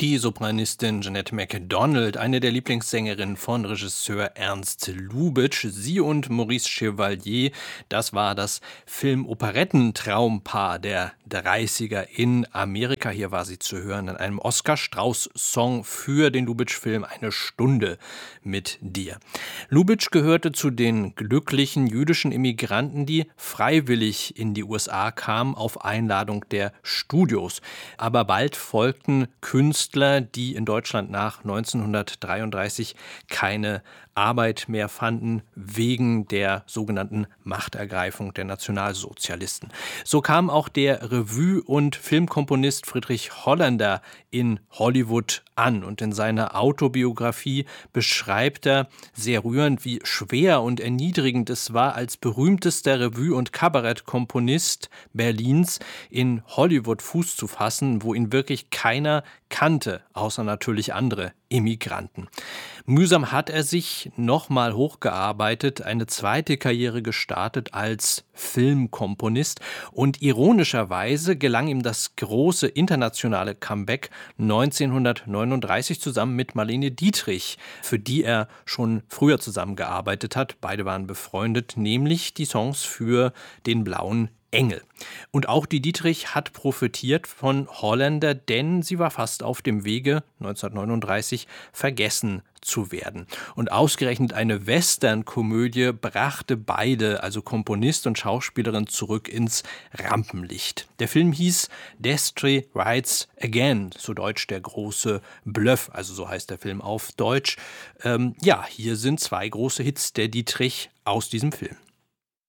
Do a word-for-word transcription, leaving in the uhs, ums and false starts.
Die Sopranistin Jeanette MacDonald, eine der Lieblingssängerinnen von Regisseur Ernst Lubitsch. Sie und Maurice Chevalier, das war das Film-Operetten-Traumpaar der dreißiger in Amerika. Hier war sie zu hören in einem Oskar-Strauß-Song für den Lubitsch-Film Eine Stunde mit dir. Lubitsch gehörte zu den glücklichen jüdischen Immigranten, die freiwillig in die U S A kamen auf Einladung der Studios. Aber bald folgten Künstler, die in Deutschland nach neunzehnhundertdreiunddreißig keine Arbeit mehr fanden, wegen der sogenannten Machtergreifung der Nationalsozialisten. So kam auch der Revue- und Filmkomponist Friedrich Holländer in Hollywood an. Und in seiner Autobiografie beschreibt er sehr rührend, wie schwer und erniedrigend es war, als berühmtester Revue- und Kabarettkomponist Berlins in Hollywood Fuß zu fassen, wo ihn wirklich keiner kannte, außer natürlich andere Immigranten. Mühsam hat er sich nochmal hochgearbeitet, eine zweite Karriere gestartet als Filmkomponist und ironischerweise gelang ihm das große internationale Comeback neunzehnhundertneununddreißig zusammen mit Marlene Dietrich, für die er schon früher zusammengearbeitet hat. Beide waren befreundet, nämlich die Songs für Den blauen Engel. Und auch die Dietrich hat profitiert von Holländer, denn sie war fast auf dem Wege, neunzehnhundertneununddreißig vergessen zu werden. Und ausgerechnet eine Western-Komödie brachte beide, also Komponist und Schauspielerin, zurück ins Rampenlicht. Der Film hieß Destry Rides Again, zu Deutsch der große Bluff, also so heißt der Film auf Deutsch. Ähm, ja, hier sind zwei große Hits der Dietrich aus diesem Film.